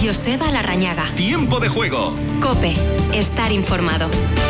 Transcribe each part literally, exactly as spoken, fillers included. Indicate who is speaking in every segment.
Speaker 1: Joseba Larrañaga.
Speaker 2: Tiempo de juego.
Speaker 1: COPE. Estar informado.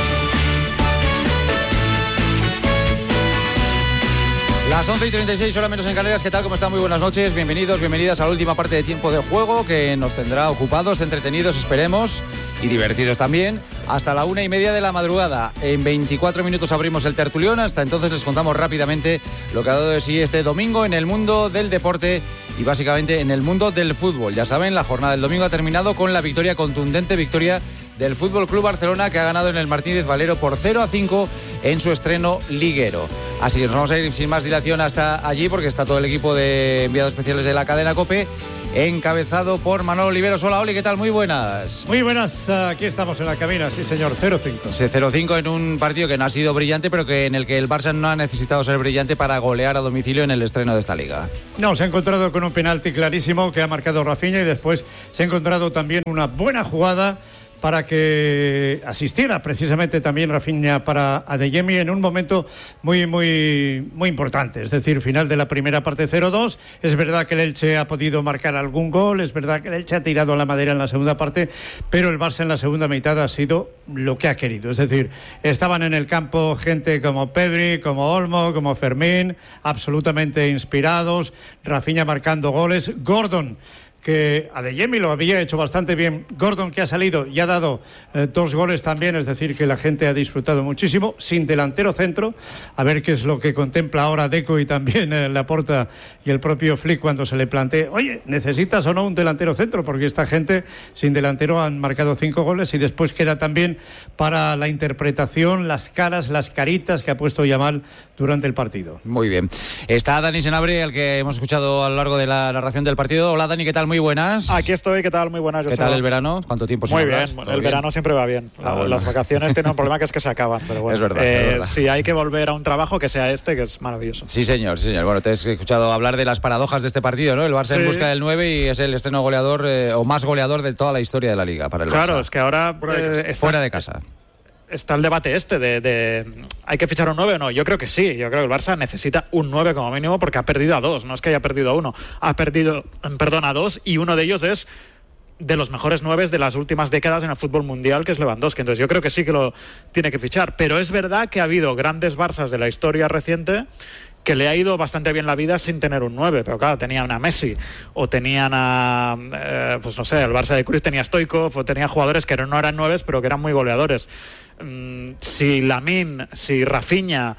Speaker 3: Las once y treinta y seis, hora menos en Canarias. ¿Qué tal? ¿Cómo están? Muy buenas noches. Bienvenidos, bienvenidas a la última parte de Tiempo de Juego, que nos tendrá ocupados, entretenidos, esperemos, y divertidos también, hasta la una y media de la madrugada. En veinticuatro minutos abrimos el tertulión. Hasta entonces les contamos rápidamente lo que ha dado de sí este domingo en el mundo del deporte y básicamente en el mundo del fútbol. Ya saben, la jornada del domingo ha terminado con la victoria contundente, victoria del F C Barcelona, que ha ganado en el Martínez Valero por cero a cinco en su estreno liguero. Así que nos vamos a ir sin más dilación hasta allí, porque está todo el equipo de enviados especiales de la cadena COPE, encabezado por Manolo Oliveros. Hola, Oli, ¿qué tal? Muy buenas.
Speaker 4: Muy buenas, aquí estamos en la cabina, sí señor, cero cinco.
Speaker 3: cero cinco en un partido que no ha sido brillante, pero que en el que el Barça no ha necesitado ser brillante para golear a domicilio en el estreno de esta liga.
Speaker 4: No, se ha encontrado con un penalti clarísimo que ha marcado Rafinha, y después se ha encontrado también una buena jugada para que asistiera precisamente también Rafinha para Adeyemi en un momento muy, muy, muy importante. Es decir, final de la primera parte cero dos. Es verdad que el Elche ha podido marcar algún gol, es verdad que el Elche ha tirado a la madera en la segunda parte, pero el Barça en la segunda mitad ha sido lo que ha querido. Es decir, estaban en el campo gente como Pedri, como Olmo, como Fermín, absolutamente inspirados. Rafinha marcando goles. Gordon, que Adeyemi lo había hecho bastante bien. Gordon, que ha salido y ha dado eh, dos goles también, es decir, que la gente ha disfrutado muchísimo, sin delantero centro. A ver qué es lo que contempla ahora Deco y también eh, Laporta y el propio Flick cuando se le plantee, oye, ¿necesitas o no un delantero centro? Porque esta gente sin delantero han marcado cinco goles, y después queda también para la interpretación las caras, las caritas que ha puesto Yamal durante el partido.
Speaker 3: Muy bien. Está Dani Senabre, al que hemos escuchado a lo largo de la narración del partido. Hola, Dani, ¿qué tal? Muy buenas.
Speaker 5: Aquí estoy, ¿qué tal? Muy buenas.
Speaker 3: ¿Qué tal el verano? ¿Cuánto tiempo sin
Speaker 5: Muy
Speaker 3: hablar?
Speaker 5: bien, el bien? verano siempre va bien.
Speaker 3: Ah, bueno.
Speaker 5: Las vacaciones tienen un problema, que es que se acaban, pero bueno.
Speaker 3: Es verdad,
Speaker 5: eh,
Speaker 3: es verdad.
Speaker 5: Si hay que volver a un trabajo, que sea este, que es maravilloso.
Speaker 3: Sí, señor, sí, señor. Bueno, te he escuchado hablar de las paradojas de este partido, ¿no? El Barça sí. en busca del nueve, y es el estreno goleador eh, o más goleador de toda la historia de la Liga para el Barça.
Speaker 5: Claro, es que ahora eh, está,
Speaker 3: fuera de casa.
Speaker 5: Está el debate este de, de ¿hay que fichar un nueve o no? Yo creo que sí, yo creo que el Barça necesita un nueve como mínimo, porque ha perdido a dos, no es que haya perdido a uno, ha perdido, perdón, a dos, y uno de ellos es de los mejores nueves de las últimas décadas en el fútbol mundial, que es Lewandowski. Entonces yo creo que sí que lo tiene que fichar, pero es verdad que ha habido grandes Barças de la historia reciente que le ha ido bastante bien la vida sin tener un nueve, pero claro, tenían a Messi, o tenían a, eh, pues no sé, el Barça de Cruyff tenía a Stoichkov, o tenía jugadores que no eran nueves, pero que eran muy goleadores. Mm, si Lamine, si Rafinha,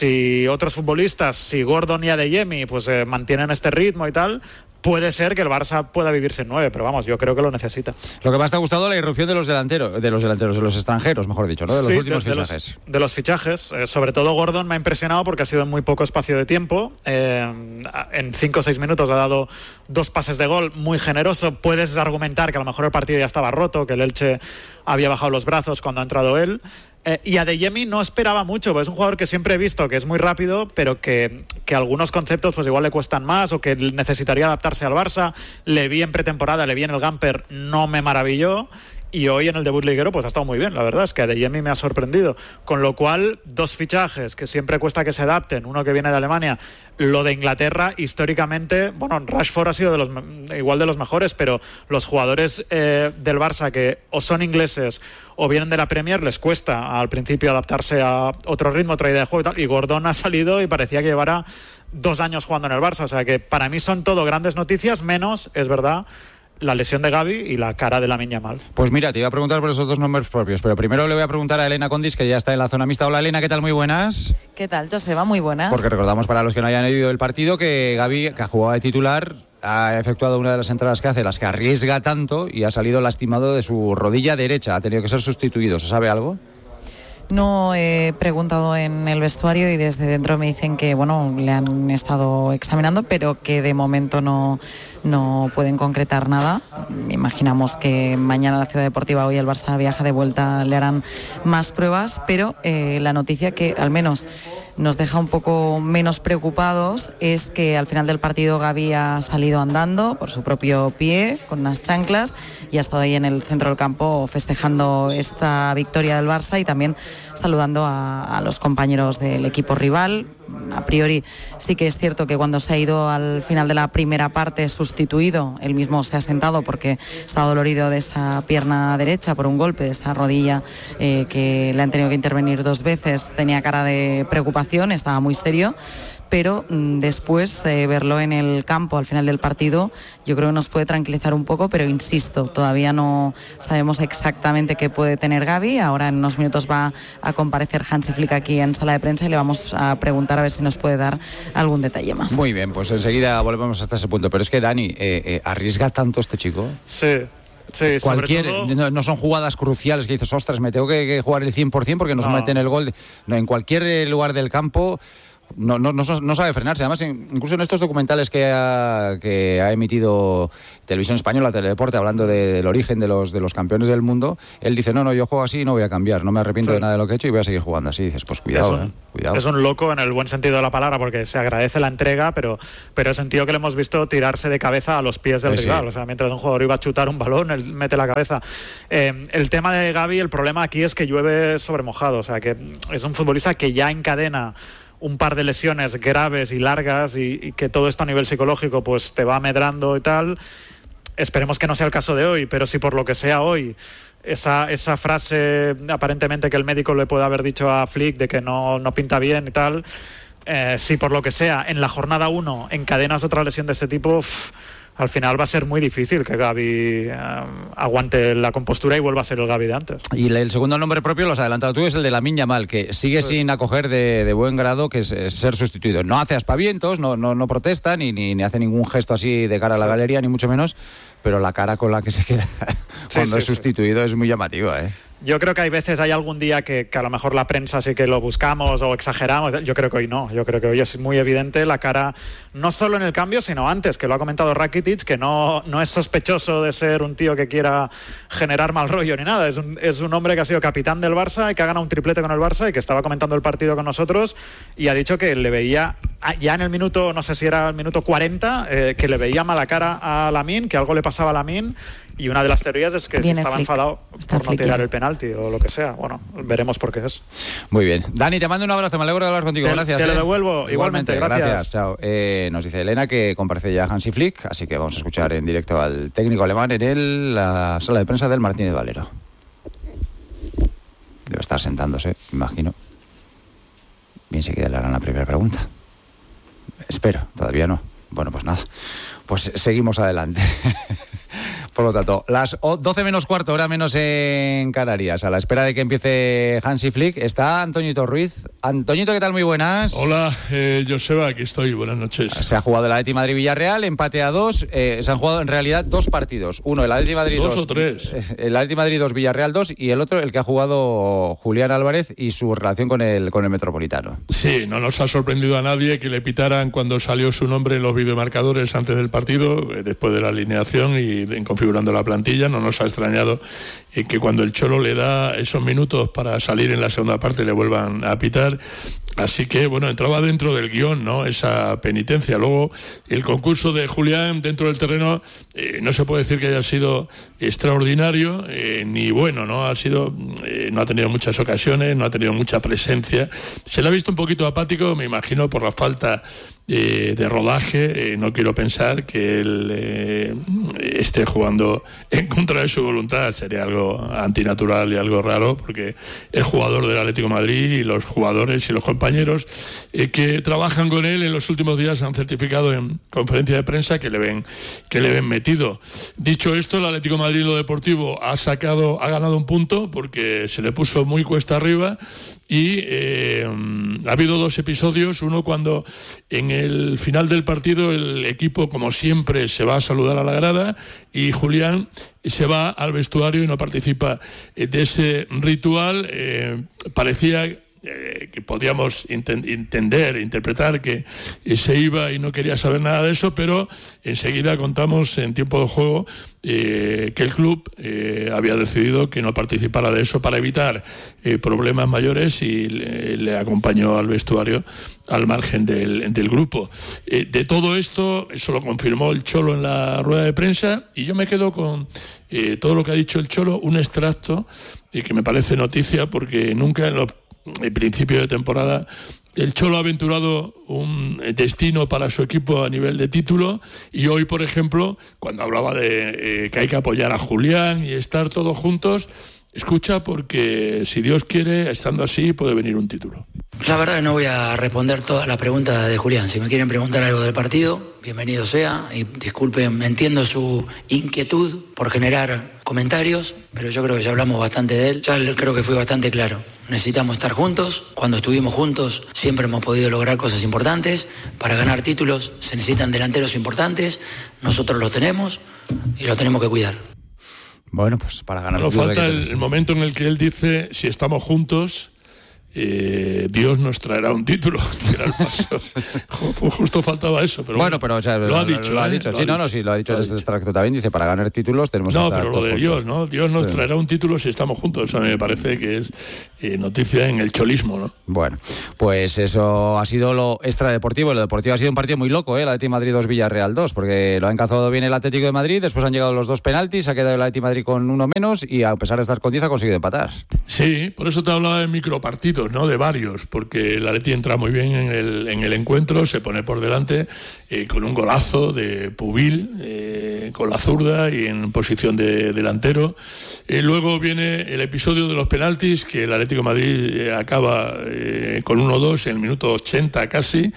Speaker 5: si otros futbolistas, si Gordon y Adeyemi, pues eh, mantienen este ritmo y tal, puede ser que el Barça pueda vivirse en nueve, pero vamos, yo creo que lo necesita.
Speaker 3: Lo que más te ha gustado, la irrupción de los delanteros, de los delanteros, de los extranjeros, mejor dicho, ¿no? De los
Speaker 5: sí,
Speaker 3: últimos
Speaker 5: de, de
Speaker 3: fichajes.
Speaker 5: Los, de los fichajes, eh, sobre todo Gordon me ha impresionado porque ha sido en muy poco espacio de tiempo. Eh, en cinco o seis minutos ha dado dos pases de gol, muy generoso. Puedes argumentar que a lo mejor el partido ya estaba roto, que el Elche había bajado los brazos cuando ha entrado él. Eh, y Adeyemi no esperaba mucho, porque es un jugador que siempre he visto que es muy rápido, pero que, que algunos conceptos pues igual le cuestan más, o que necesitaría adaptarse al Barça. Le vi en pretemporada, le vi en el Gamper, no me maravilló. Y hoy en el debut liguero pues ha estado muy bien, la verdad es que Adeyemi me ha sorprendido, con lo cual dos fichajes que siempre cuesta que se adapten, uno que viene de Alemania. Lo de Inglaterra históricamente, bueno, Rashford ha sido de los, igual de los mejores, pero los jugadores eh, del Barça que o son ingleses o vienen de la Premier les cuesta al principio adaptarse a otro ritmo, otra idea de juego y tal, y Gordon ha salido y parecía que llevara dos años jugando en el Barça, o sea que para mí son todo grandes noticias, menos, es verdad, la lesión de Gavi y la cara de Lamine Yamal.
Speaker 3: Pues mira, te iba a preguntar por esos dos nombres propios, pero primero le voy a preguntar a Elena Condis, que ya está en la zona mixta. Hola, Elena, ¿qué tal? Muy buenas.
Speaker 6: ¿Qué tal, Joseba? Muy buenas.
Speaker 3: Porque recordamos, para los que no hayan oído el partido, que Gavi, que ha jugado de titular, ha efectuado una de las entradas que hace, las que arriesga tanto, y ha salido lastimado de su rodilla derecha. Ha tenido que ser sustituido. ¿Se sabe algo?
Speaker 6: No he preguntado en el vestuario y desde dentro me dicen que bueno, le han estado examinando, pero que de momento no, no pueden concretar nada. Imaginamos que mañana a la Ciudad Deportiva, hoy el Barça viaja de vuelta, le harán más pruebas, pero eh, la noticia que al menos nos deja un poco menos preocupados es que al final del partido Gavi ha salido andando por su propio pie con unas chanclas y ha estado ahí en el centro del campo festejando esta victoria del Barça y también saludando a, a los compañeros del equipo rival. A priori sí que es cierto que cuando se ha ido al final de la primera parte sus sustituido, él mismo se ha sentado porque está dolorido de esa pierna derecha por un golpe, de esa rodilla eh, que le han tenido que intervenir dos veces, tenía cara de preocupación, estaba muy serio. Pero mmm, después eh, verlo en el campo al final del partido yo creo que nos puede tranquilizar un poco, pero insisto, todavía no sabemos exactamente qué puede tener Gavi. Ahora en unos minutos va a comparecer Hansi Flick aquí en sala de prensa y le vamos a preguntar a ver si nos puede dar algún detalle más.
Speaker 3: Muy bien, pues enseguida volvemos hasta ese punto, pero es que Dani, eh, eh, ¿arriesga tanto este chico?
Speaker 5: Sí. Sí,
Speaker 3: Cualquier,
Speaker 5: sobre todo...
Speaker 3: no, no son jugadas cruciales que dices, ostras, me tengo que, que jugar el cien por ciento porque nos no. meten el gol. No, en cualquier lugar del campo no, no, no, no sabe frenarse. Además, incluso en estos documentales que ha, que ha emitido Televisión Española, Teledeporte, hablando de, del origen de los, de los campeones del mundo, él dice, no, no, yo juego así y no voy a cambiar, no me arrepiento sí. de nada de lo que he hecho y voy a seguir jugando así. Y dices, pues cuidado, es un, eh, cuidado.
Speaker 5: Es un loco en el buen sentido de la palabra, porque se agradece la entrega, pero, pero he sentido que le hemos visto tirarse de cabeza a los pies del eh, rival. Sí. O sea, mientras un jugador iba a chutar un balón, él mete la cabeza. Eh, el tema de Gavi, el problema aquí es que llueve sobre mojado. O sea, que es un futbolista que ya encadena un par de lesiones graves y largas y, y que todo esto a nivel psicológico pues te va medrando y tal. Esperemos que no sea el caso de hoy, pero si por lo que sea hoy esa, esa frase aparentemente que el médico le puede haber dicho a Flick de que no, no pinta bien y tal, eh, si por lo que sea en la jornada uno encadenas otra lesión de este tipo, uff, al final va a ser muy difícil que Gavi eh, aguante la compostura y vuelva a ser el Gavi de antes.
Speaker 3: Y el segundo nombre propio, lo has adelantado tú, es el de Lamine Yamal, que sigue sí. sin acoger de, de buen grado, que es, es ser sustituido. No hace aspavientos, no, no, no protesta, ni, ni, ni hace ningún gesto así de cara a la sí. galería, ni mucho menos, pero la cara con la que se queda cuando sí, sí, es sustituido sí. es muy llamativa, ¿eh?
Speaker 5: Yo creo que hay veces, hay algún día que, que a lo mejor la prensa sí que lo buscamos o exageramos. Yo creo que hoy no. Yo creo que hoy es muy evidente la cara, no solo en el cambio, sino antes, que lo ha comentado Rakitic, que no, no es sospechoso de ser un tío que quiera generar mal rollo ni nada. Es un, es un hombre que ha sido capitán del Barça y que ha ganado un triplete con el Barça y que estaba comentando el partido con nosotros y ha dicho que le veía, ya en el minuto, no sé si era el minuto cuarenta, eh, que le veía mala cara a Lamine, que algo le pasaba a Lamine. Y una de las teorías es que si estaba Flick. enfadado Está por no tirar el penalti o lo que sea. Bueno, veremos por qué es.
Speaker 3: Muy bien. Dani, te mando un abrazo, me alegro de hablar contigo.
Speaker 5: Te,
Speaker 3: gracias.
Speaker 5: Te
Speaker 3: eh.
Speaker 5: lo devuelvo. Igualmente, Igualmente gracias.
Speaker 3: gracias. Chao. Eh, nos dice Elena que comparece ya Hansi Flick, así que vamos a escuchar en directo al técnico alemán en el, la sala de prensa del Martínez Valero. Debe estar sentándose, me imagino. Y enseguida le harán la primera pregunta. Espero, todavía no. Bueno, pues nada. Pues seguimos adelante. Por lo tanto, las doce menos cuarto, hora menos en Canarias. A la espera de que empiece Hansi Flick, está Antoñito Ruiz. Antoñito, ¿qué tal? Muy buenas.
Speaker 2: Hola, eh, Joseba, aquí estoy. Buenas noches.
Speaker 3: Se ha jugado el Atleti Madrid-Villarreal, empate a dos. Eh, se han jugado en realidad dos partidos. Uno, el Atleti Madrid dos.
Speaker 2: ¿Dos o tres?
Speaker 3: El Atleti Madrid dos, Villarreal dos. Y el otro, el que ha jugado Julián Álvarez y su relación con el, con el Metropolitano.
Speaker 2: Sí, no nos ha sorprendido a nadie que le pitaran cuando salió su nombre en los videomarcadores antes del partido, eh, después de la alineación y en configuración la plantilla. No nos ha extrañado eh, que cuando el Cholo le da esos minutos para salir en la segunda parte le vuelvan a pitar. Así que, bueno, entraba dentro del guión, ¿no?, esa penitencia. Luego, el concurso de Julián dentro del terreno eh, no se puede decir que haya sido extraordinario eh, ni bueno, ¿no? Ha sido, eh, no ha tenido muchas ocasiones, no ha tenido mucha presencia. Se le ha visto un poquito apático, me imagino, por la falta eh, de rodaje. Eh, no quiero pensar que él eh, esté jugando en contra de su voluntad. Sería algo antinatural y algo raro, porque el jugador del Atlético de Madrid y los jugadores y los compañeros eh, que trabajan con él en los últimos días han certificado en conferencia de prensa que le ven que le ven metido. Dicho esto, el Atlético de Madrid en lo deportivo ha sacado, ha ganado un punto porque se le puso muy cuesta arriba y eh, ha habido dos episodios. Uno cuando en el final del partido el equipo, como siempre, se va a saludar a la grada y Julián se va al vestuario y no participa de ese ritual. Eh, parecía Eh, que podíamos int- entender, interpretar que eh, se iba y no quería saber nada de eso, pero enseguida contamos en tiempo de juego eh, que el club eh, había decidido que no participara de eso para evitar eh, problemas mayores y le, le acompañó al vestuario al margen del, del grupo. Eh, de todo esto, eso lo confirmó el Cholo en la rueda de prensa y yo me quedo con eh, todo lo que ha dicho el Cholo, un extracto eh, que me parece noticia porque nunca en los el principio de temporada El Cholo ha aventurado un destino para su equipo a nivel de título, y hoy, por ejemplo, cuando hablaba de eh, que hay que apoyar a Julián y estar todos juntos, escucha, porque si Dios quiere, estando así, puede venir un título.
Speaker 7: La verdad que no voy a responder todas las preguntas de Julián. Si me quieren preguntar algo del partido, bienvenido sea. Y disculpen, entiendo su inquietud por generar comentarios, pero yo creo que ya hablamos bastante de él. Ya creo que fui bastante claro. Necesitamos estar juntos. Cuando estuvimos juntos siempre hemos podido lograr cosas importantes. Para ganar títulos se necesitan delanteros importantes. Nosotros los tenemos y los tenemos que cuidar.
Speaker 3: Bueno, pues para ganar...
Speaker 2: No falta el, el momento en el que él dice, si estamos juntos, eh, Dios nos traerá un título. Justo faltaba eso. Pero
Speaker 3: bueno, pero o sea,
Speaker 2: lo,
Speaker 3: lo
Speaker 2: ha dicho.
Speaker 3: Lo ha
Speaker 2: ¿eh?
Speaker 3: dicho.
Speaker 2: Lo
Speaker 3: sí,
Speaker 2: ha
Speaker 3: no,
Speaker 2: dicho.
Speaker 3: no, sí, lo ha dicho
Speaker 2: en
Speaker 3: este extracto también. Dice, para ganar títulos tenemos
Speaker 2: no,
Speaker 3: que estar
Speaker 2: pero
Speaker 3: todos
Speaker 2: lo de
Speaker 3: juntos.
Speaker 2: Dios, ¿no? Dios nos
Speaker 3: sí.
Speaker 2: traerá un título si estamos juntos. Eso me parece que es eh, noticia en el cholismo, ¿no?
Speaker 3: Bueno, pues eso ha sido lo extradeportivo. Lo deportivo ha sido un partido muy loco, ¿eh? El Atlético de Madrid dos, Villarreal dos, porque lo ha encazado bien el Atlético de Madrid, después han llegado los dos penaltis, ha quedado el Atlético de Madrid con uno menos y a pesar de estar con diez ha conseguido empatar.
Speaker 2: Sí, por eso te hablaba de micropartidos, ¿no? De varios, porque el Atleti entra muy bien en el, en el encuentro, se pone por delante eh, con un golazo de Pubil, eh, con la zurda y en posición de delantero. Eh, luego viene el episodio de los penaltis, que el Atlético de Madrid eh, acaba eh, con uno dos en el minuto ochenta casi,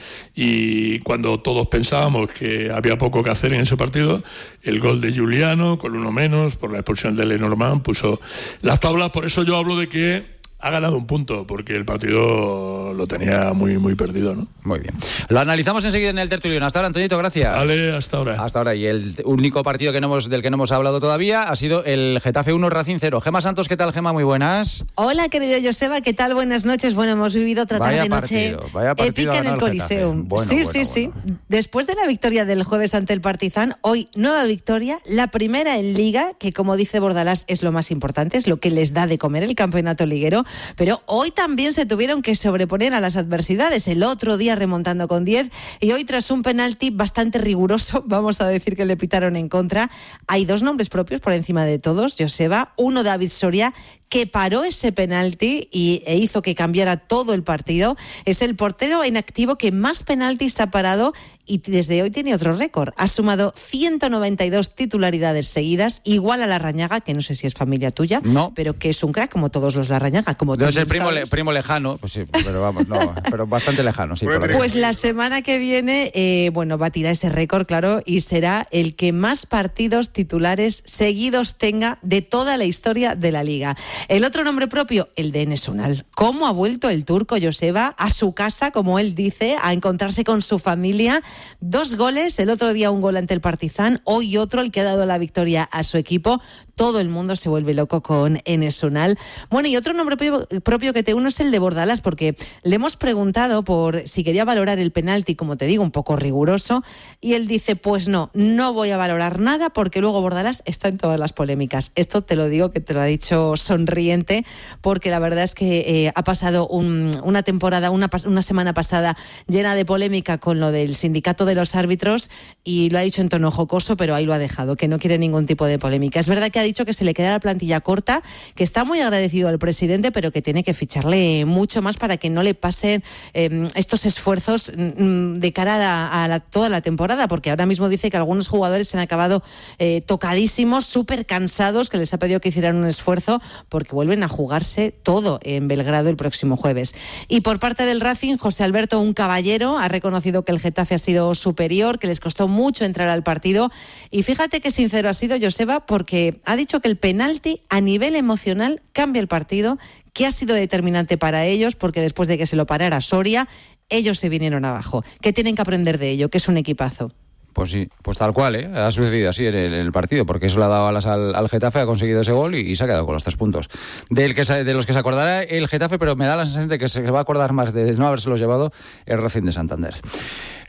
Speaker 2: y cuando todos pensábamos que había poco que hacer en ese partido, el gol de Giuliano, con uno menos, por la expulsión de Lenormand, puso las tablas. Por eso yo hablo de que ha ganado un punto, porque el partido lo tenía muy muy perdido, ¿no?
Speaker 3: Muy bien. Lo analizamos enseguida en el tertulión. Hasta ahora, Antoñito, gracias.
Speaker 2: Vale, hasta ahora.
Speaker 3: Hasta ahora. Y el único partido que no hemos, del que no hemos hablado todavía ha sido el Getafe uno, Racing cero. Gema Santos, ¿qué tal, Gema? Muy buenas.
Speaker 8: Hola, querido Joseba, ¿qué tal? Buenas noches. Bueno, hemos vivido otra tarde noche épica en el Coliseum.
Speaker 3: Bueno,
Speaker 8: sí,
Speaker 3: bueno,
Speaker 8: sí, sí.
Speaker 3: bueno.
Speaker 8: Después de la victoria del jueves ante el Partizan, hoy nueva victoria, la primera en Liga, que como dice Bordalás es lo más importante, es lo que les da de comer el campeonato liguero, pero hoy también se tuvieron que sobreponer a las adversidades, el otro día remontando con diez, y hoy tras un penalti bastante riguroso, vamos a decir que le pitaron en contra, hay dos nombres propios por encima de todos, Joseba, uno David Soria, que paró ese penalti y, e hizo que cambiara todo el partido. Es el portero en activo que más penaltis ha parado y desde hoy tiene otro récord. Ha sumado ciento noventa y dos titularidades seguidas, igual a Larrañaga, que no sé si es familia tuya,
Speaker 3: no,
Speaker 8: pero que es un crack como todos los Larrañaga. Como
Speaker 3: debe ser primo, le, primo lejano, pues sí, pero vamos, no, pero bastante lejano. Sí, por
Speaker 8: pues la semana que viene, eh, bueno, batirá ese récord, claro, y será el que más partidos titulares seguidos tenga de toda la historia de la Liga. El otro nombre propio, el de Enes Unal. ¿Cómo ha vuelto el turco Joseba a su casa, como él dice, a encontrarse con su familia? Dos goles, el otro día un gol ante el Partizan, hoy otro, el que ha dado la victoria a su equipo. Todo el mundo se vuelve loco con Enes Unal. Bueno, y otro nombre propio que te uno es el de Bordalás, porque le hemos preguntado por si quería valorar el penalti, como te digo, un poco riguroso, y él dice, pues no, no voy a valorar nada, porque luego Bordalás está en todas las polémicas. Esto te lo digo, que te lo ha dicho sonriente, porque la verdad es que eh, ha pasado un, una temporada, una, una semana pasada llena de polémica con lo del sindicato de los árbitros, y lo ha dicho en tono jocoso, pero ahí lo ha dejado, que no quiere ningún tipo de polémica. Es verdad que ha dicho que se le queda la plantilla corta, que está muy agradecido al presidente, pero que tiene que ficharle mucho más para que no le pasen eh, estos esfuerzos mm, de cara a, a la, toda la temporada, porque ahora mismo dice que algunos jugadores se han acabado eh, tocadísimos, súper cansados, que les ha pedido que hicieran un esfuerzo, porque vuelven a jugarse todo en Belgrado el próximo jueves. Y por parte del Racing, José Alberto, un caballero, ha reconocido que el Getafe ha sido superior, que les costó mucho entrar al partido, y fíjate qué sincero ha sido Joseba, porque ha dicho que el penalti a nivel emocional cambia el partido, que ha sido determinante para ellos, porque después de que se lo parara Soria, ellos se vinieron abajo, que tienen que aprender de ello, que es un equipazo.
Speaker 3: Pues sí, pues tal cual, ¿eh? Ha sucedido así en el, en el partido, porque eso le ha dado alas al, al Getafe, ha conseguido ese gol y, y se ha quedado con los tres puntos. Del que, de los que se acordará el Getafe, pero me da la sensación de que se va a acordar más de no habérselos llevado el Racing de Santander.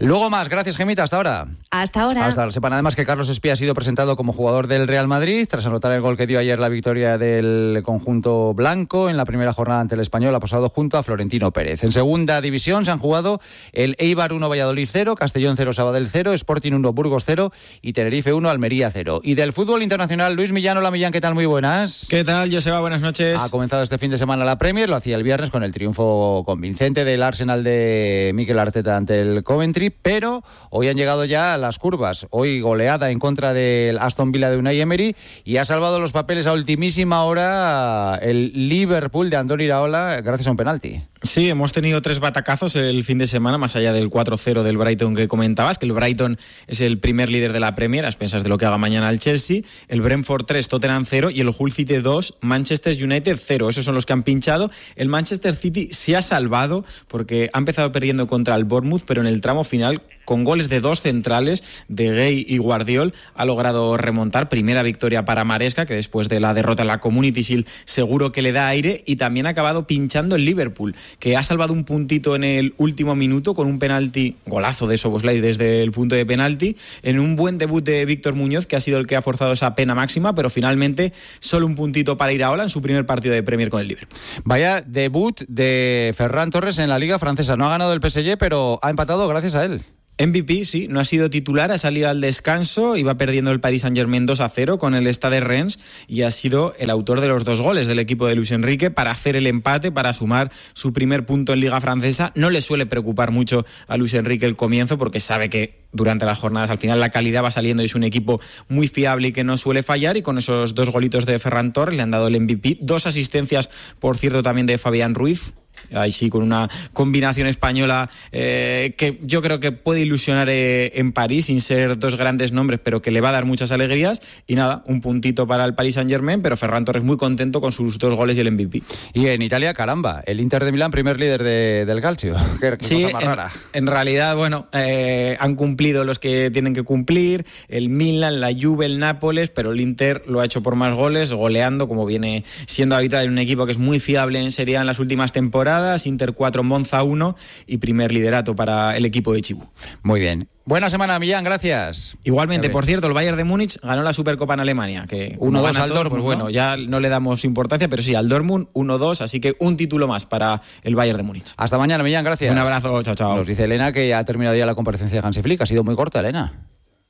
Speaker 3: Luego más, gracias Gemita, hasta ahora.
Speaker 8: Hasta ahora.
Speaker 3: Hasta ahora. Sepan además que Carlos Espía ha sido presentado como jugador del Real Madrid tras anotar el gol que dio ayer la victoria del conjunto blanco en la primera jornada ante el Español, ha pasado junto a Florentino Pérez. En segunda división se han jugado el Eibar uno, Valladolid cero, Castellón cero, Sabadell cero, Sporting uno, Burgos cero y Tenerife uno, Almería cero. Y del fútbol internacional, Luis Millán. Hola Millán, ¿qué tal? Muy buenas.
Speaker 9: ¿Qué tal, Joseba? Buenas noches.
Speaker 3: Ha comenzado este fin de semana la Premier, lo hacía el viernes con el triunfo convincente del Arsenal de Mikel Arteta ante el Coventry, pero hoy han llegado ya las curvas. Hoy goleada en contra del Aston Villa de Unai Emery y ha salvado los papeles a ultimísima hora el Liverpool de Andoni Iraola gracias a un penalti.
Speaker 9: Sí, hemos tenido tres batacazos el fin de semana, más allá del cuatro cero del Brighton que comentabas, que el Brighton es el primer líder de la Premier, a expensas de lo que haga mañana el Chelsea, el Brentford tres, Tottenham cero y el Hull City dos, Manchester United cero. Esos son los que han pinchado. El Manchester City se ha salvado porque ha empezado perdiendo contra el Bournemouth, pero en el tramo final, con goles de dos centrales, de Gay y Guardiol, ha logrado remontar. Primera victoria para Maresca, que después de la derrota en la Community Shield seguro que le da aire, y también ha acabado pinchando el Liverpool, que ha salvado un puntito en el último minuto con un penalti, golazo de Szoboszlai desde el punto de penalti, en un buen debut de Víctor Muñoz, que ha sido el que ha forzado esa pena máxima, pero finalmente solo un puntito para Iraola en su primer partido de Premier con el Liverpool.
Speaker 3: Vaya debut de Ferran Torres en la Liga Francesa. No ha ganado el P S G, pero ha empatado gracias a él.
Speaker 9: M V P, sí, no ha sido titular, ha salido al descanso, iba perdiendo el Paris Saint-Germain dos a cero con el Stade Reims y ha sido el autor de los dos goles del equipo de Luis Enrique para hacer el empate, para sumar su primer punto en Liga Francesa. No le suele preocupar mucho a Luis Enrique el comienzo porque sabe que durante las jornadas al final la calidad va saliendo y es un equipo muy fiable y que no suele fallar, y con esos dos golitos de Ferran Torres le han dado el M V P, dos asistencias, por cierto, también de Fabián Ruiz. Ahí sí, con una combinación española eh, que yo creo que puede ilusionar eh, en París, sin ser dos grandes nombres, pero que le va a dar muchas alegrías. Y nada, un puntito para el Paris Saint-Germain, pero Ferran Torres muy contento con sus dos goles y el M V P.
Speaker 3: Y en Italia, caramba, el Inter de Milán, primer líder de, del Calcio. Qué, qué
Speaker 9: sí,
Speaker 3: cosa más
Speaker 9: en,
Speaker 3: rara.
Speaker 9: En realidad, bueno, eh, han cumplido los que tienen que cumplir, el Milan, la Juve, el Nápoles, pero el Inter lo ha hecho por más goles, goleando, como viene siendo habitual en un equipo que es muy fiable en Serie A en las últimas temporadas. Inter cuatro, Monza uno y primer liderato para el equipo de Chibú.
Speaker 3: Muy bien. Buena semana, Millán, gracias.
Speaker 9: Igualmente, por cierto, el Bayern de Múnich ganó la Supercopa en Alemania, que
Speaker 3: uno dos al Dortmund,
Speaker 9: pues bueno,
Speaker 3: ¿no?
Speaker 9: Ya no le damos importancia, pero sí, al Dortmund uno dos, así que un título más para el Bayern de Múnich.
Speaker 3: Hasta mañana, Millán, gracias.
Speaker 9: Un abrazo, chao, chao.
Speaker 3: Nos dice Elena que ha terminado ya la comparecencia de Hansi Flick, ha sido muy corta, Elena.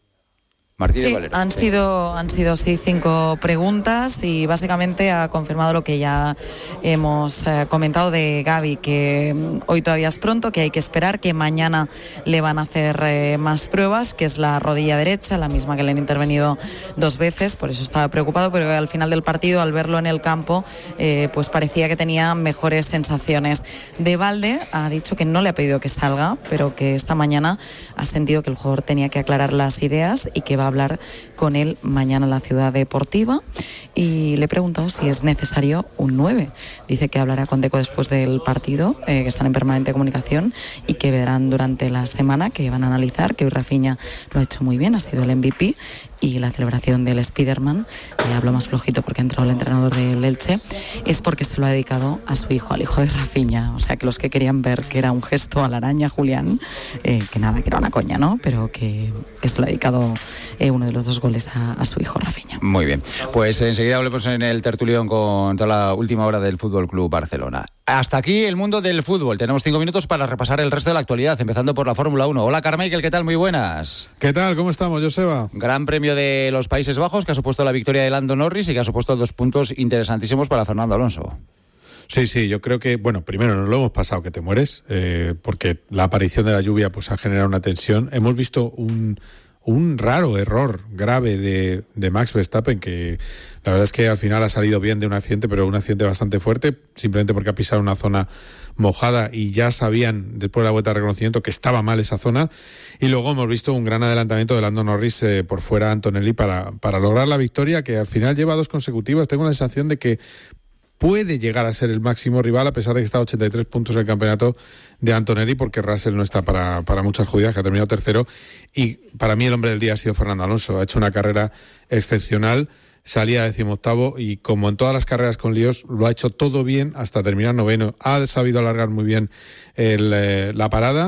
Speaker 3: Martínez
Speaker 6: Sí,
Speaker 3: Valero.
Speaker 6: han sido, han sido sí cinco preguntas y básicamente ha confirmado lo que ya hemos eh, comentado de Gavi, que mm, hoy todavía es pronto, que hay que esperar, que mañana le van a hacer eh, más pruebas, que es la rodilla derecha, la misma que le han intervenido dos veces, por eso estaba preocupado, pero al final del partido, al verlo en el campo, eh, pues parecía que tenía mejores sensaciones. De Valde ha dicho que no le ha pedido que salga, pero que esta mañana ha sentido que el jugador tenía que aclarar las ideas y que va a hablar con él mañana en la Ciudad Deportiva, y le he preguntado si es necesario un nueve. Dice que hablará con Deco después del partido, eh, que están en permanente comunicación y que verán durante la semana, que van a analizar, que hoy Rafinha lo ha hecho muy bien, ha sido el M V P, y la celebración del Spiderman, eh, hablo más flojito porque ha entrado el entrenador del Elche, es porque se lo ha dedicado a su hijo, al hijo de Rafinha. O sea, que los que querían ver que era un gesto a la araña, Julián, eh, que nada, que era una coña, ¿no? Pero que, que se lo ha dedicado eh, uno de los dos goles a, a su hijo, Rafinha.
Speaker 3: Muy bien, pues enseguida volvemos en el tertulión con toda la última hora del Fútbol Club Barcelona. Hasta aquí el mundo del fútbol. Tenemos cinco minutos para repasar el resto de la actualidad, empezando por la Fórmula uno. Hola, Carmichael, ¿qué tal? Muy buenas.
Speaker 10: ¿Qué tal? ¿Cómo estamos, Joseba?
Speaker 3: Gran premio de los Países Bajos, que ha supuesto la victoria de Lando Norris y que ha supuesto dos puntos interesantísimos para Fernando Alonso.
Speaker 10: Sí, sí, yo creo que, bueno, primero nos lo hemos pasado que te mueres, eh, porque la aparición de la lluvia pues ha generado una tensión. Hemos visto un, un raro error grave de, de Max Verstappen, que la verdad es que al final ha salido bien de un accidente, pero un accidente bastante fuerte, simplemente porque ha pisado una zona mojada y ya sabían después de la vuelta de reconocimiento que estaba mal esa zona. Y luego hemos visto un gran adelantamiento de Lando Norris eh, por fuera de Antonelli para, para lograr la victoria, que al final lleva dos consecutivas. Tengo la sensación de que puede llegar a ser el máximo rival, a pesar de que está a ochenta y tres puntos en el campeonato de Antonelli, porque Russell no está para, para muchas judías, que ha terminado tercero. Y para mí el hombre del día ha sido Fernando Alonso. Ha hecho una carrera excepcional, salía decimoctavo y, como en todas las carreras con líos, lo ha hecho todo bien hasta terminar noveno. Ha sabido alargar muy bien el, eh, la parada.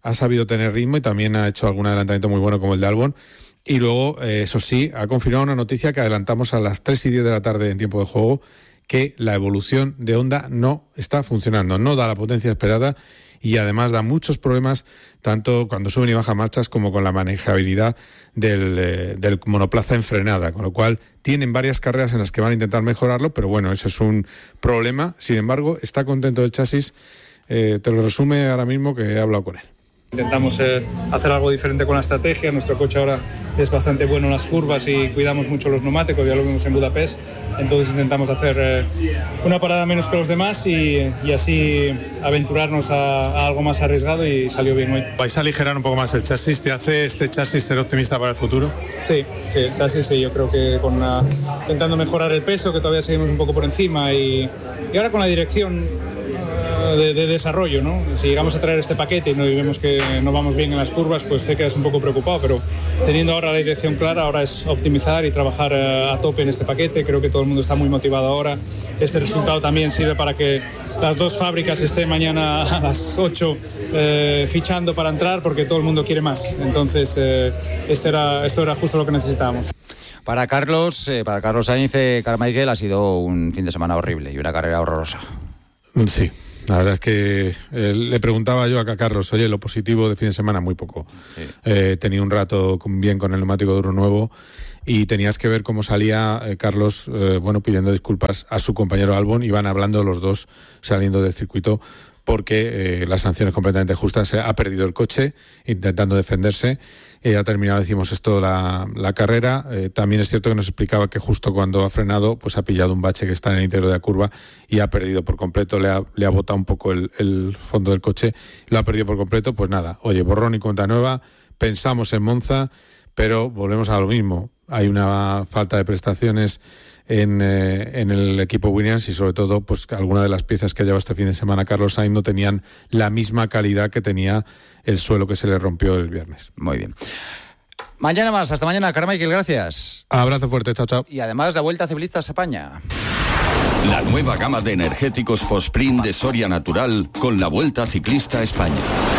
Speaker 10: ha sabido tener ritmo y también ha hecho algún adelantamiento muy bueno como el de Albon. Y luego, eh, eso sí, ha confirmado una noticia que adelantamos a las tres y diez de la tarde en tiempo de juego, que la evolución de Honda no está funcionando, no da la potencia esperada y además da muchos problemas tanto cuando suben y bajan marchas como con la manejabilidad del, eh, del monoplaza en frenada, con lo cual tienen varias carreras en las que van a intentar mejorarlo, pero bueno, ese es un problema. Sin embargo, está contento del chasis, eh, te lo resume ahora mismo que he hablado con él.
Speaker 11: Intentamos eh, hacer algo diferente con la estrategia. Nuestro coche ahora es bastante bueno en las curvas y cuidamos mucho los neumáticos, ya lo vimos en Budapest. Entonces intentamos hacer eh, una parada menos que los demás y, y así aventurarnos a, a algo más arriesgado, y salió bien hoy.
Speaker 10: ¿Vais a aligerar un poco más el chasis? ¿Te hace este chasis ser optimista para el futuro?
Speaker 11: Sí, sí, el chasis sí. Yo creo que con una, intentando mejorar el peso, que todavía seguimos un poco por encima, y, y ahora con la dirección De, de desarrollo, ¿no? Si llegamos a traer este paquete y no y vemos que no vamos bien en las curvas, pues te quedas un poco preocupado, pero teniendo ahora la dirección clara, ahora es optimizar y trabajar uh, a tope en este paquete. Creo que todo el mundo está muy motivado ahora. Este resultado también sirve para que las dos fábricas estén mañana a las ocho eh, fichando para entrar, porque todo el mundo quiere más. Entonces, eh, este era, esto era justo lo que necesitábamos.
Speaker 3: Para Carlos, eh, para Carlos Sainz, eh, Carmichael, ha sido un fin de semana horrible y una carrera horrorosa.
Speaker 10: Sí. La verdad es que eh, le preguntaba yo acá a Carlos, oye, lo positivo de fin de semana, muy poco. Sí. Eh, tenía un rato con, bien con el neumático duro nuevo y tenías que ver cómo salía eh, Carlos, eh, bueno, pidiendo disculpas a su compañero Albon. Iban hablando los dos saliendo del circuito porque eh, la sanción es completamente justa. Se ha perdido el coche intentando defenderse. Eh, ha terminado, decimos esto, la, la carrera. Eh, también es cierto que nos explicaba que justo cuando ha frenado, pues ha pillado un bache que está en el interior de la curva y ha perdido por completo. Le ha, le ha botado un poco el, el fondo del coche. Lo ha perdido por completo. Pues nada, oye, borrón y cuenta nueva. Pensamos en Monza, pero volvemos a lo mismo. Hay una falta de prestaciones en, eh, en el equipo Williams y sobre todo pues algunas de las piezas que ha llevado este fin de semana Carlos Sainz no tenían la misma calidad que tenía el suelo que se le rompió el viernes.
Speaker 3: Muy bien. Mañana más, hasta mañana, Carmichael, gracias.
Speaker 10: Abrazo fuerte, chao, chao.
Speaker 3: Y además la Vuelta Ciclista a España.
Speaker 12: La nueva gama de energéticos Fosprint de Soria Natural con la Vuelta Ciclista a España.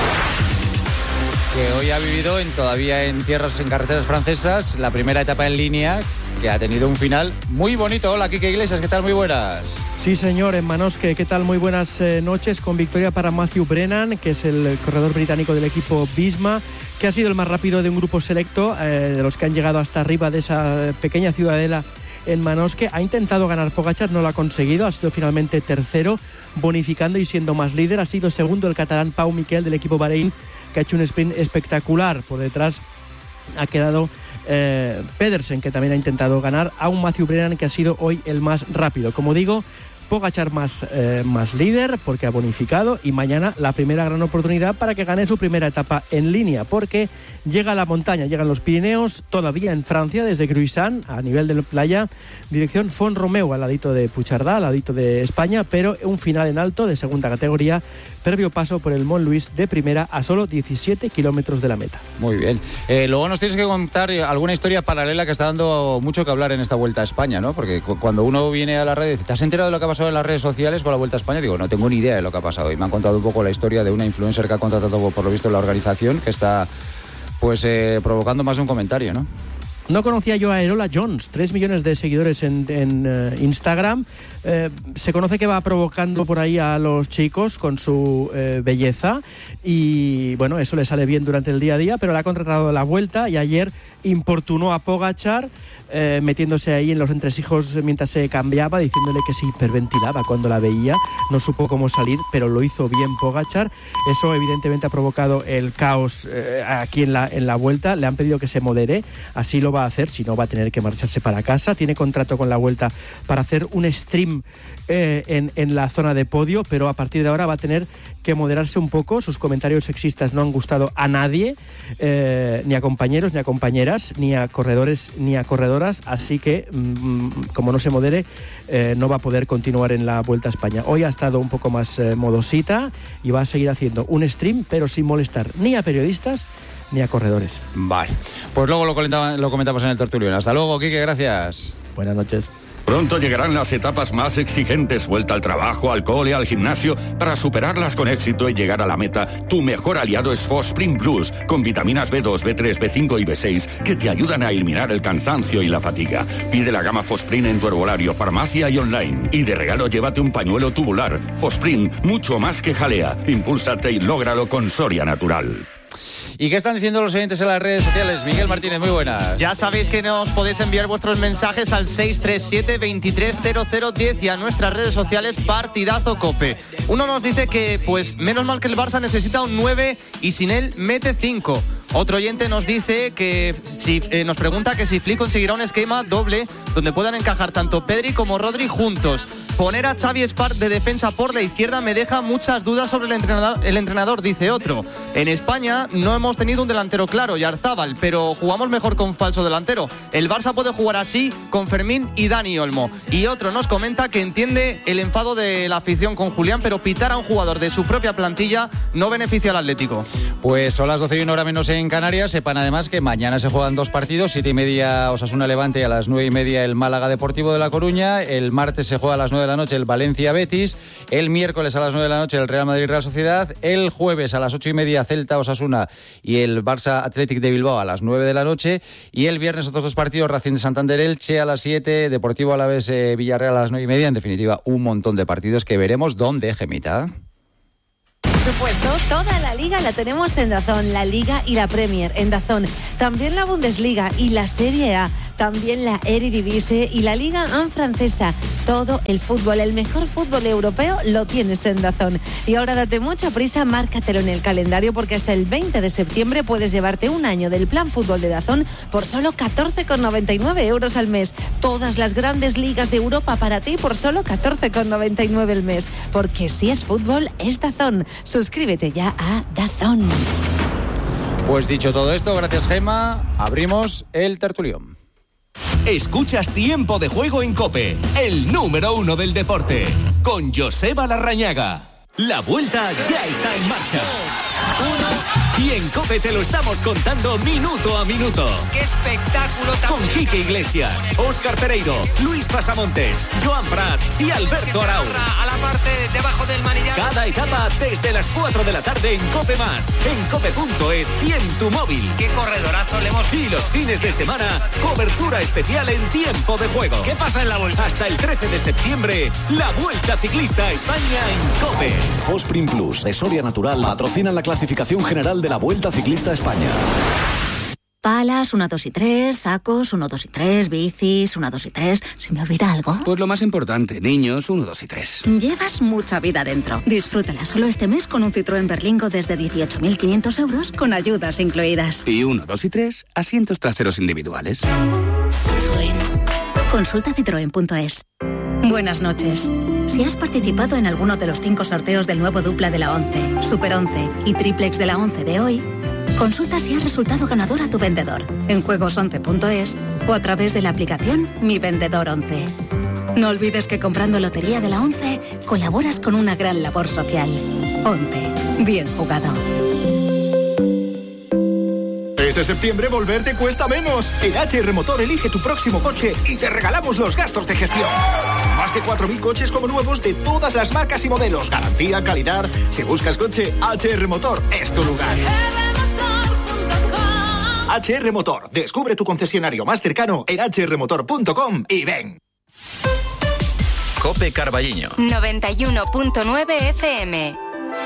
Speaker 3: Que hoy ha vivido en, todavía en tierras, en carreteras francesas, la primera etapa en línea, que ha tenido un final muy bonito. Hola, Quique Iglesias, ¿qué tal? Muy buenas.
Speaker 13: Sí, señor, en Manosque, ¿qué tal? Muy buenas eh, noches, con victoria para Matthew Brennan, que es el corredor británico del equipo Visma, que ha sido el más rápido de un grupo selecto, eh, de los que han llegado hasta arriba de esa pequeña ciudadela en Manosque. Ha intentado ganar Pogačar, no lo ha conseguido, ha sido finalmente tercero, bonificando y siendo más líder. Ha sido segundo el catalán Pau Miquel del equipo Bahrein, que ha hecho un sprint espectacular. Por detrás ha quedado eh, Pedersen, que también ha intentado ganar, a un Matthew Brennan que ha sido hoy el más rápido. Como digo, Pogačar más, eh, más líder porque ha bonificado, y mañana la primera gran oportunidad para que gane su primera etapa en línea, porque llega a la montaña, llegan los Pirineos, todavía en Francia, desde Gruissan, a nivel de playa, dirección Font-Romeu, al ladito de Puigcerdá, al ladito de España, pero un final en alto de segunda categoría, previo paso por el Mont Louis de primera, a solo diecisiete kilómetros de la meta.
Speaker 3: Muy bien. Eh, luego nos tienes que contar alguna historia paralela que está dando mucho que hablar en esta Vuelta a España, ¿no? Porque cu- cuando uno viene a la red y dice, ¿te has enterado de lo que ha pasado en las redes sociales con la Vuelta a España? Digo, no tengo ni idea de lo que ha pasado. Y me han contado un poco la historia de una influencer que ha contratado, por lo visto, la organización, que está pues eh, provocando más de un comentario, ¿no?
Speaker 13: No conocía yo a Erola Jones, tres millones de seguidores en, en uh, Instagram. Eh, se conoce que va provocando por ahí a los chicos con su eh, belleza, y bueno, eso le sale bien durante el día a día, pero le ha contratado la Vuelta y ayer importunó a Pogačar, eh, metiéndose ahí en los entresijos mientras se cambiaba, diciéndole que se hiperventilaba cuando la veía. No supo cómo salir, pero lo hizo bien Pogačar. Eso evidentemente ha provocado el caos eh, aquí en la, en la Vuelta. Le han pedido que se modere, así lo va a hacer, si no va a tener que marcharse para casa. Tiene contrato con la Vuelta para hacer un stream eh, en, en la zona de podio, pero a partir de ahora va a tener que moderarse un poco. Sus comentarios sexistas no han gustado a nadie, eh, ni a compañeros, ni a compañeras, ni a corredores, ni a corredoras, así que mmm, como no se modere, eh, no va a poder continuar en la Vuelta a España. Hoy ha estado un poco más eh, modosita y va a seguir haciendo un stream, pero sin molestar ni a periodistas ni a corredores.
Speaker 3: Vale, pues luego lo, lo comentamos en el tertulión. Hasta luego, Quique, gracias.
Speaker 13: Buenas noches.
Speaker 12: Pronto llegarán las etapas más exigentes, vuelta al trabajo, al cole, al gimnasio. Para superarlas con éxito y llegar a la meta, tu mejor aliado es Fosprint Plus, con vitaminas B dos, B tres, B cinco y B seis que te ayudan a eliminar el cansancio y la fatiga. Pide la gama Fosprint en tu herbolario, farmacia y online. Y de regalo llévate un pañuelo tubular. Fosprint, mucho más que jalea. Impúlsate y lógralo con Soria Natural.
Speaker 3: ¿Y qué están diciendo los oyentes en las redes sociales? Miguel Martínez, muy buenas.
Speaker 14: Ya sabéis que nos podéis enviar vuestros mensajes al seis tres siete, veintitrés cero cero diez y a nuestras redes sociales Partidazo Cope. Uno nos dice que, pues, menos mal que el Barça necesita un nueve y sin él mete cinco. Otro oyente nos dice que si eh, nos pregunta que si Flick conseguirá un esquema doble donde puedan encajar tanto Pedri como Rodri juntos. Poner a Xavi Espart de defensa por la izquierda me deja muchas dudas sobre el entrenador, el entrenador, dice otro. En España no hemos tenido un delantero claro, Yarzábal, pero jugamos mejor con falso delantero. El Barça puede jugar así con Fermín y Dani Olmo. Y otro nos comenta que entiende el enfado de la afición con Julián, pero pitar a un jugador de su propia plantilla no beneficia al Atlético.
Speaker 3: Pues son las doce y una hora menos en Canarias. Sepan además que mañana se juegan dos partidos, siete y media Osasuna Levante y a las nueve y media el Málaga Deportivo de La Coruña. El martes se juega a las nueve de la noche el Valencia Betis. El miércoles a las nueve de la noche el Real Madrid Real Sociedad. El jueves a las ocho y media Celta Osasuna y el Barça Athletic de Bilbao a las nueve de la noche. Y el viernes otros dos partidos, Racing de Santander Elche a las siete, Deportivo Alavés eh, Villarreal a las nueve y media. En definitiva, un montón de partidos que veremos. ¿Dónde, Gemita?
Speaker 8: Por supuesto, toda la Liga la tenemos en DAZN, la Liga y la Premier en DAZN. También la Bundesliga y la Serie A, también la Eredivisie y la Liga uno francesa. Todo el fútbol, el mejor fútbol europeo lo tienes en DAZN. Y ahora date mucha prisa, márcatelo en el calendario porque hasta el veinte de septiembre puedes llevarte un año del plan fútbol de DAZN por solo catorce con noventa y nueve euros al mes. Todas las grandes ligas de Europa para ti por solo catorce con noventa y nueve el mes. Porque si es fútbol, es DAZN. Suscríbete ya a DAZN.
Speaker 3: Pues dicho todo esto, gracias Gema, abrimos el tertulión.
Speaker 15: Escuchas Tiempo de Juego en COPE, el número uno del deporte, con Joseba Larrañaga. La vuelta ya está en marcha. Y en COPE te lo estamos contando minuto a minuto.
Speaker 16: ¡Qué espectáculo!
Speaker 15: Con Quique Iglesias, Óscar Pereiro, Luis Pasamontes, Joan Prat y Alberto Arau.
Speaker 16: A la parte debajo del manillar.
Speaker 15: Cada etapa desde las cuatro de la tarde en COPE Más, en cope punto es y en tu móvil.
Speaker 16: ¡Qué corredorazo le hemos visto!
Speaker 15: Y los fines de semana, cobertura especial en Tiempo de Juego.
Speaker 16: ¿Qué pasa en la vuelta?
Speaker 15: Hasta el trece de septiembre, la Vuelta Ciclista a España en COPE.
Speaker 17: Fosprint Plus de Soria Natural patrocinan la clasificación general de la Vuelta Ciclista a España.
Speaker 18: Palas, uno, dos y tres, sacos, uno, dos y tres, bicis, uno, dos y tres. ¿Se me olvida algo?
Speaker 19: Pues lo más importante, niños, uno, dos y tres.
Speaker 18: Llevas mucha vida dentro. Disfrútala solo este mes con un Citroën Berlingo desde dieciocho mil quinientos euros con ayudas incluidas.
Speaker 19: Y uno, dos y tres, asientos traseros individuales.
Speaker 18: Citroën. Consulta citroen punto es. Buenas noches. Si has participado en alguno de los cinco sorteos del nuevo dupla de la once, Super once y Triplex de la once de hoy, consulta si has resultado ganador a tu vendedor en juegos once punto es o a través de la aplicación Mi Vendedor once. No olvides que comprando Lotería de la once colaboras con una gran labor social. once. Bien jugado.
Speaker 20: Este septiembre volver te cuesta menos. En H R Motor elige tu próximo coche y te regalamos los gastos de gestión. Más de cuatro mil coches como nuevos de todas las marcas y modelos. Garantía, calidad. Si buscas coche, H R Motor es tu lugar. H R Motor. Descubre tu concesionario más cercano en h r motor punto com y ven.
Speaker 15: COPE Carballiño.
Speaker 1: noventa y uno punto nueve F M.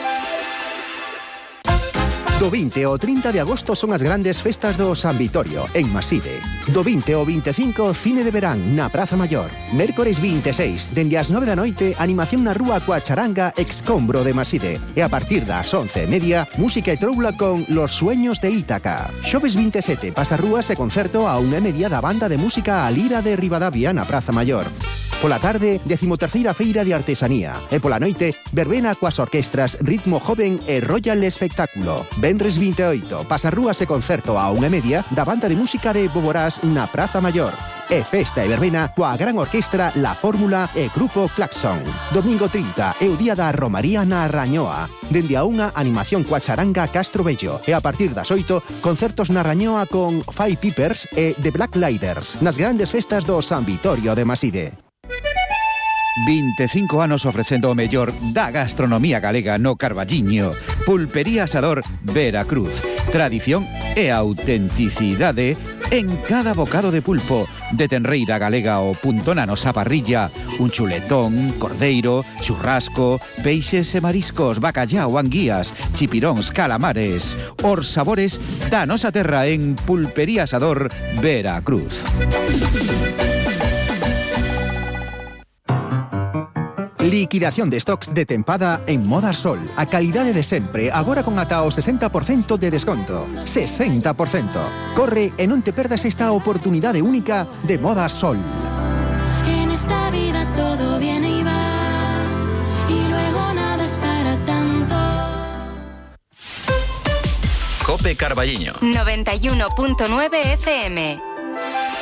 Speaker 21: Do veinte ao trinta de agosto son as grandes festas do San Vitorio, en Maside. Do veinte ao veinticinco, cine de verán na Praza Maior. Mércores veintiséis, dende as nove da noite, animación na rúa coa charanga Excombro de Maside. E a partir das once e media, música e troula con Los Sueños de Ítaca. Xoves veintisiete, pasarrúas e concerto a unha e media da banda de música A Lira de Ribadavia na Praza Maior. Pola tarde, decimoterceira feira de artesanía. E pola noite, verbena coas orquestras Ritmo Joven e Royal Espectáculo. Venres veintiocho, pasarrúas e concerto a unha e media da banda de música de Boborás na Praza Maior. E festa e verbena coa gran orquestra La Fórmula e Grupo Claxon. Domingo trinta é o día da Romaría na Rañoa. Dende a unha, animación coa charanga Castro Bello. E a partir das oito, concertos na Rañoa con Five Peepers e The Black Lighters nas grandes festas do San Vitorio de Maside.
Speaker 4: veinticinco anos ofrecendo o mellor da gastronomía galega no Carballiño. Pulpería Asador Veracruz. Tradición e autenticidade en cada bocado de pulpo. De tenreira galega o punto na nosa parrilla. Un chuletón, cordeiro, churrasco, peixes e mariscos, bacallao, anguías, chipiróns, calamares. Os sabores da nosa terra en Pulpería Asador Veracruz.
Speaker 21: Liquidación de stocks de tempada en Moda Sol. A calidade de sempre, agora con ata o sesenta por cento de desconto. sesenta por cento. Corre e non te perdas esta oportunidade única de Moda Sol.
Speaker 22: En esta vida todo viene y va, y luego nada es para tanto.
Speaker 23: Cope Carballiño
Speaker 1: noventa y uno punto nueve F M.